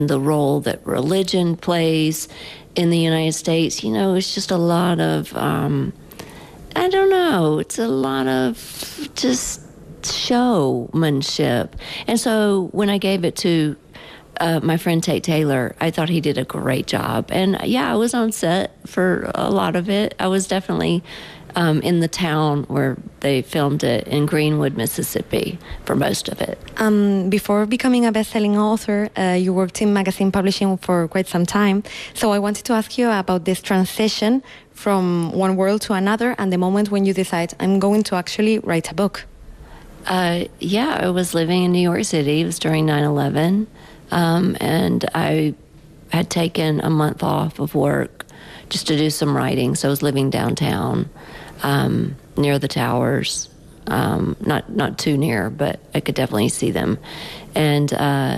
the role that religion plays in the United States. You know, it's just a lot of, I don't know, it's a lot of just showmanship. And so when I gave it to my friend Tate Taylor, I thought he did a great job. And yeah, I was on set for a lot of it. I was definitely in the town where they filmed it in Greenwood, Mississippi, for most of it. Before becoming a best-selling author, you worked in magazine publishing for quite some time. So I wanted to ask you about this transition from one world to another and the moment when you decide, I'm going to actually write a book. Yeah, I was living in New York City. It was during 9/11. And I had taken a month off of work just to do some writing. So I was living downtown, near the towers, not too near, but I could definitely see them. And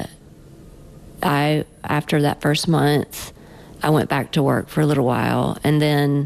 after that first month, I went back to work for a little while, and then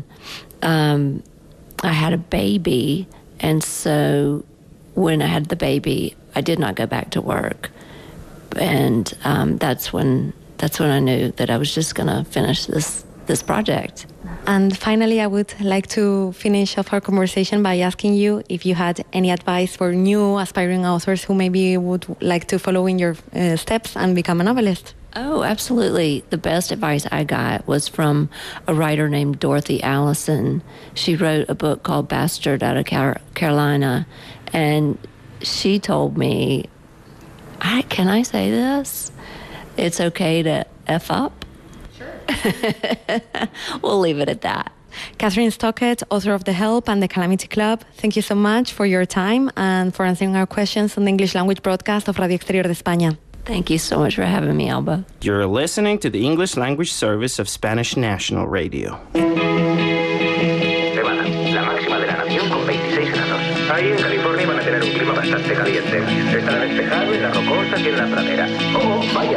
I had a baby, and so when I had the baby, I did not go back to work. And that's when I knew that I was just going to finish this project. And finally, I would like to finish off our conversation by asking you if you had any advice for new aspiring authors who maybe would like to follow in your steps and become a novelist. Oh, absolutely. The best advice I got was from a writer named Dorothy Allison. She wrote a book called Bastard out of Carolina, and she told me, can I say this? It's okay to F up? Sure. We'll leave it at that. Kathryn Stockett, author of The Help and The Calamity Club, thank you so much for your time and for answering our questions on the English language broadcast of Radio Exterior de España. Thank you so much for having me, Alba. You're listening to the English language service of Spanish National Radio. Nevada, la máxima de la nación con 26 grados. Ahí en California van a tener un clima bastante caliente. Estará despejado en las rocosas y en la pradera. Oh, vaya.